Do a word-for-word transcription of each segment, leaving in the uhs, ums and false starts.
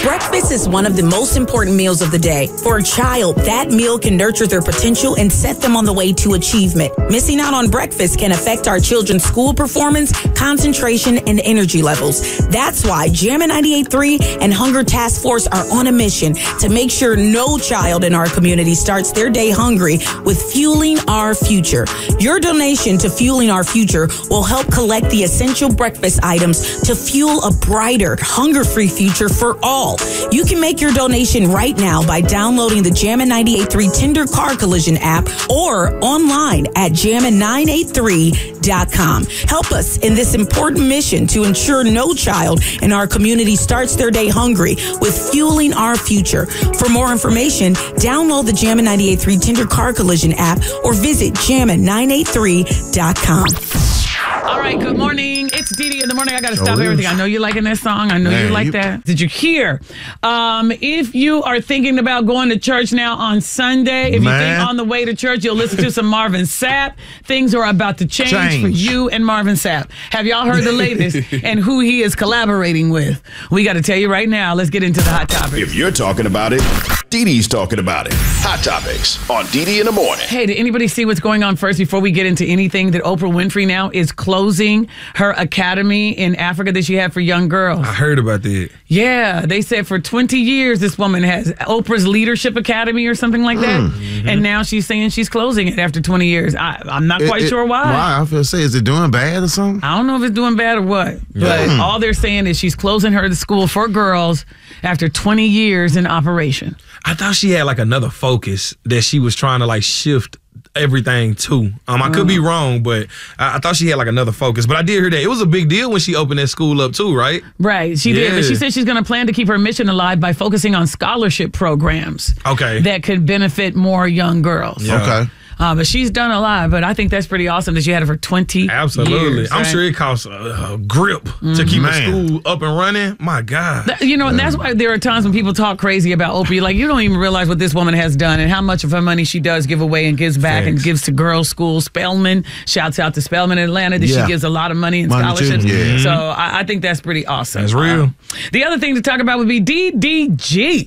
Breakfast is one of the most important meals of the day. For a child, that meal can nurture their potential and set them on the way to achievement. Missing out on breakfast can affect our children's school performance, concentration, and energy levels. That's why Jammin' ninety-eight point three and Hunger Task Force are on a mission to make sure no child in our community starts their day hungry with Fueling Our Future. Your donation to Fueling Our Future will help collect the essential breakfast items to fuel a brighter, hunger-free future for all. You can make your donation right now by downloading the Jammin' ninety-eight point three Tender Car Collision app or online at jammin nine eight three dot com. Help us in this important mission to ensure no child in our community starts their day hungry with Fueling Our Future. For more information, download the Jammin' ninety-eight point three Tender Car Collision app or visit jammin nine eight three dot com. All right, good morning. It's Dee Dee in the morning. I got to stop oh, everything. I know you're liking that song. I know Man, you like you... that. Did you hear? Um, if you are thinking about going to church now on Sunday, if Man. you think on the way to church, you'll listen to some Marvin Sapp. Things are about to change, change. for you and Marvin Sapp. Have y'all heard the latest and who he is collaborating with? We got to tell you right now. Let's get into the hot topics. If you're talking about it, Dee Dee's talking about it. Hot topics on Dee Dee in the morning. Hey, did anybody see what's going on first before we get into anything? That Oprah Winfrey now is closing her academy in Africa that she had for young girls. I heard about that. Yeah, they said for twenty years this woman has Oprah's Leadership Academy or something like that, mm-hmm. and now she's saying she's closing it after twenty years. I, I'm not quite it, sure why. Why? I feel say, is it doing bad or something? I don't know if it's doing bad or what, yeah. but mm. all they're saying is she's closing her school for girls after twenty years in operation. I thought she had like another focus that she was trying to like shift everything to. Um, I could be wrong, but I, I thought she had like another focus. But I did hear that it was a big deal when she opened that school up too, right? Right, she yeah. did. But she said she's going to plan to keep her mission alive by focusing on scholarship programs. Okay. That could benefit more young girls. Yeah. Okay. Uh, but she's done a lot, but I think that's pretty awesome that she had it for twenty Absolutely. years. I'm right? sure it costs a, a grip mm-hmm. to keep Man. a school up and running. My God. That, you know, and that's why there are times when people talk crazy about Oprah. You're like, you don't even realize what this woman has done and how much of her money she does give away and gives back Thanks. and gives to girls' schools. Spelman, shouts out to Spelman in Atlanta that yeah. she gives a lot of money in money scholarships. Yeah. So I, I think that's pretty awesome. That's real. Uh, the other thing to talk about would be D D G.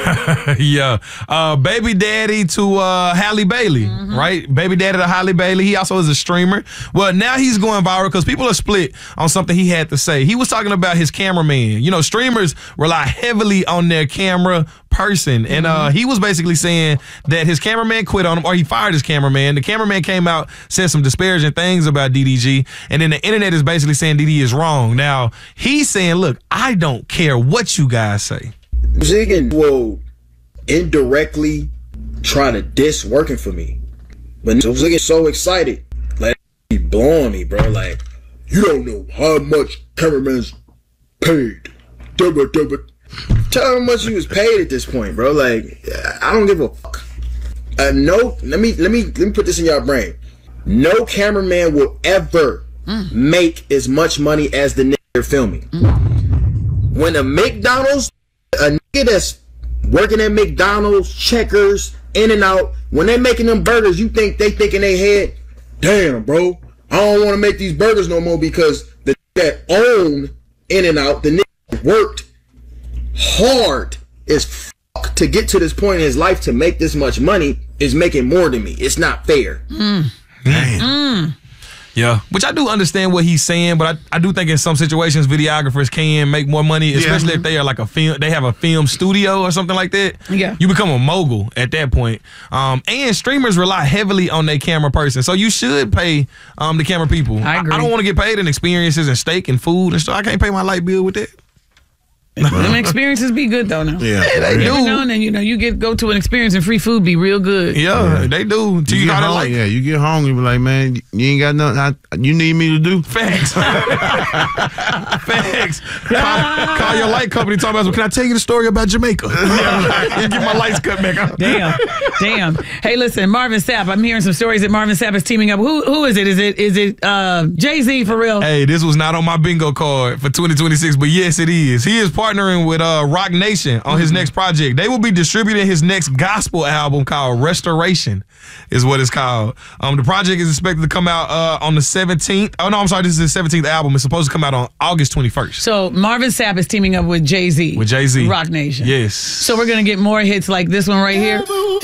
yeah. Uh, baby daddy to uh, Halle Bailey, mm-hmm. right? Baby daddy to Halle Bailey. He also is a streamer. Well, now he's going viral because people are split on something he had to say. He was talking about his cameraman. You know, streamers rely heavily on their camera person. And uh, he was basically saying that his cameraman quit on him, or he fired his cameraman. The cameraman came out, said some disparaging things about D D G, and then the internet is basically saying D D is wrong. Now, he's saying, look, I don't care what you guys say. Ziggin will indirectly try to diss working for me. But I was looking so excited, like he blowing me, bro. Like, you don't know how much cameraman's paid. Double, double. Tell him how much he was paid at this point, bro. Like, I don't give a fuck. Uh, no, let me let me let me put this in y'all brain. No cameraman will ever mm. make as much money as the nigga they're filming. Mm. When a McDonald's, a nigga that's working at McDonald's, Checkers, In-N-Out, when they making them burgers, you think they think in their head, damn, bro, I don't want to make these burgers no more because the that own In-N-Out, the nigga worked hard as fuck to get to this point in his life to make this much money is making more than me. It's not fair. Mm. Damn. Mm. Yeah, which I do understand what he's saying, but I, I do think in some situations videographers can make more money, especially yeah. if they are like a film, they have a film studio or something like that. Yeah, you become a mogul at that point. Um, and streamers rely heavily on their camera person, so you should pay um the camera people. I agree. I, I don't want to get paid in experiences and steak and food and stuff. I can't pay my light bill with that. Them experiences be good though now. Yeah, yeah they do. Every now and then, you know, you get go to an experience and free food be real good. Yeah, yeah. they do. You, you get home, like, yeah, you get home, you be like, man, you ain't got nothing I, you need me to do. Facts. Facts. Call, call your light company, talk about, can I tell you the story about Jamaica? Yeah, get my lights cut back on. Damn, damn. Hey, listen, Marvin Sapp. I'm hearing some stories that Marvin Sapp is teaming up. Who, who is it? Is it, is it uh, Jay-Z for real? Hey, this was not on my bingo card for twenty twenty-six, but yes, it is. He is part partnering with uh, Rock Nation on his next project. They will be distributing his next gospel album called Restoration, is what it's called. Um, the project is expected to come out uh, on the seventeenth. Oh, no, I'm sorry. This is the seventeenth album. It's supposed to come out on August twenty-first. So Marvin Sapp is teaming up with Jay-Z. With Jay-Z. Rock Nation. Yes. So we're going to get more hits like this one right here.